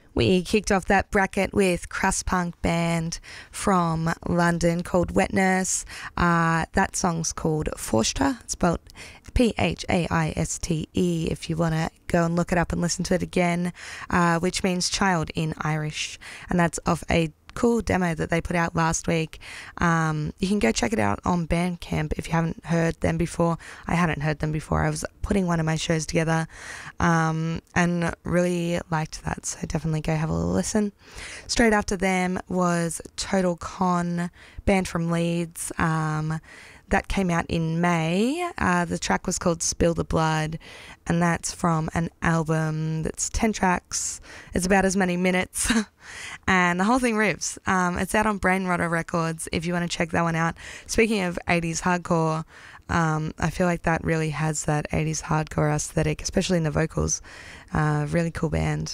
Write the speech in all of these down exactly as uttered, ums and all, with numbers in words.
We kicked off that bracket with crust punk band from London called Wet Nurse. Uh, that song's called Forstra. It's spelled P H A I S T E if you want to go and look it up and listen to it again, uh, which means child in Irish. And that's off a cool demo that they put out last week. Um, you can go check it out on Bandcamp if you haven't heard them before. I hadn't heard them before. I was putting one of my shows together um, and really liked that, so definitely go have a little listen. Straight after them was Total Con, band from Leeds. Um, that came out in May. Uh, the track was called Spill the Blood, and that's from an album that's ten tracks. It's about as many minutes, and the whole thing rips. Um, it's out on Brain Rotter Records if you want to check that one out. Speaking of eighties hardcore, um, I feel like that really has that eighties hardcore aesthetic, especially in the vocals. Uh, really cool band.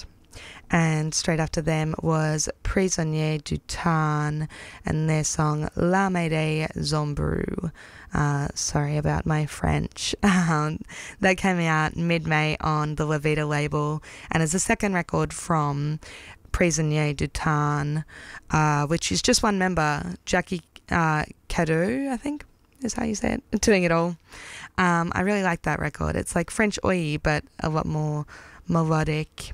And straight after them was Prisonnier du Tarn and their song La Mayday Zombrou. Uh, sorry about my French. Um, that came out mid-May on the La Vida label and is the second record from Prisonnier du Tarn, uh, which is just one member, Jackie uh, Cadeau, I think is how you say it, doing it all. Um, I really like that record. It's like French oi, but a lot more melodic.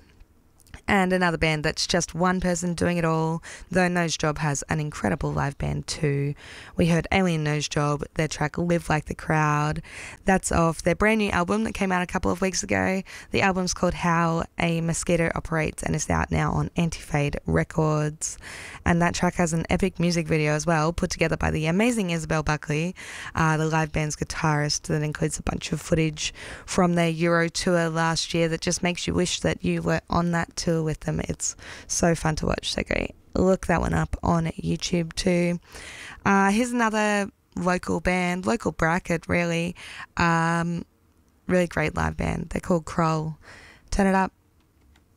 And another band that's just one person doing it all, though Nose Job has an incredible live band too. We heard Alien Nose Job, their track Live Like the Crowd. That's off their brand new album that came out a couple of weeks ago. The album's called How a Mosquito Operates and is out now on Anti-Fade Records. And that track has an epic music video as well, put together by the amazing Isabel Buckley, uh, the live band's guitarist, that includes a bunch of footage from their Euro tour last year that just makes you wish that you were on that tour with them. It's so fun to watch, so go look that one up on YouTube too. Uh, here's another local band, local bracket really, um, really great live band. They're called Kroll. Turn it up.